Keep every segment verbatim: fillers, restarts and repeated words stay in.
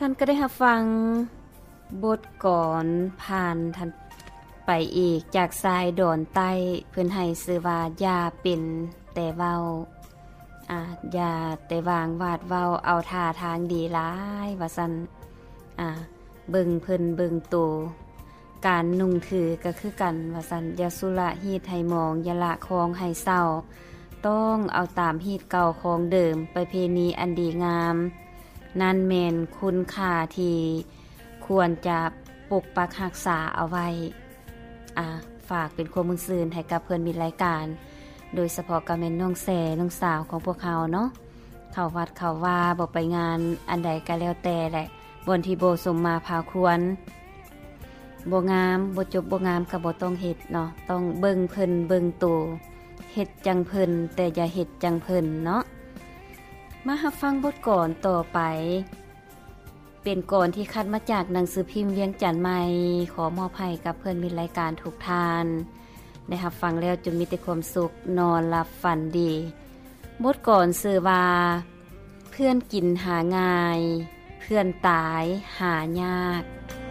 ท่านก็ได้รับฟังบทก่อนผ่านท่านไปอีกจากทรายดอนใต้เพิ่นให้ชื่อว่าอย่าเป็นแต่เว้าอ่าอย่าแต่วางวาดเว้าเอาท่าทางดีหลายว่าซั่นอ่าเบิ่งเพิ่นเบิ่งโตการนุ่งถือก็คือกันว่าซั่นอย่าสุระฮีดให้มองอย่าละคองให้เศร้าต้องเอาตามฮีดเก่าของเดิมประเพณีอันดีงามนั่นแม่นคุณค่าที่ควรจะปกปักรักษาเอาไว้อ่าฝากเป็นความมุ่งซื่นให้กับเพื่อนมีรายการโดยเฉพาะกับแม่น้องแสน้องสาวของพวกเขาเนาะเข้าวัดเข้าว่าบ่ไปงานอันใดก็แล้วแต่แหละบนที่โบสมมาพาควรบ่งามบ่จบบ่งามก็บ่ต้องเฮ็ดเนาะต้องเบิ่งเพิ่นเบิ่งตัวเฮ็ดจังเพิ่นแต่อย่าเฮ็ดจังเพิ่นเนาะมารับฟังบทก่อนต่อไปเป็นก่อนที่คัดมาจากหนังสือพิมพ์เวียงจันทน์ใหม่ขอมอบให้กับเพื่อนมีรายการทุกท่านได้รับฟังแล้วจงมีแต่ความสุขนอนหลับฝันดีบทก่อนชื่อว่าเพื่อนกินหาง่ายเพื่อนตายหายาก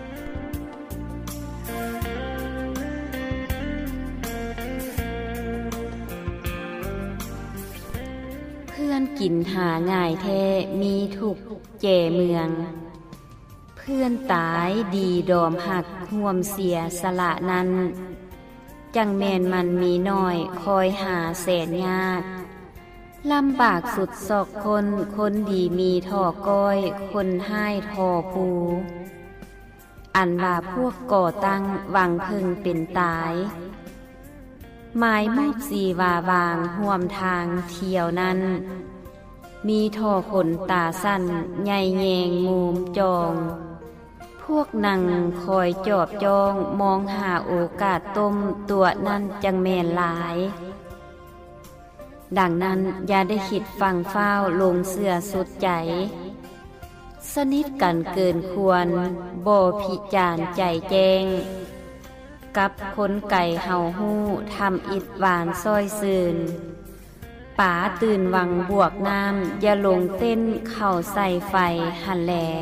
เพื่อนกินหาง่ายแท้มีทุกแจ่เมืองเพื่อนตายดีดอมหักห่วมเสียสละนั้นจังแมนมันมีน้อยคอยหาแสนยากลำบากสุดศอกคนคนดีมีท่อก้อยคนให้ท่อภูอันว่าพวกก่อตั้งหวังพึงเป็นตายหมายมุกสีวาวางห่วมทางเที่ยวนั้นมีท่อขนตาสั้นใหญ่แยงงูมจองพวกนั่งคอยจอบจองมองหาโอกาสต้มตัวนั้นจังแม่นหลายดังนั้นอย่าได้คิดฟังเฝ้าลงเสื้อสุดใจสนิทกันเกินควรบ่พิจารใจแจ้งกับคนไก่เห่าหู้ทำอิดหวานซอยซื่นป๋าตื่นวังบวกน้ำอย่าลงเต้นเข้าใส่ไฟหันแหล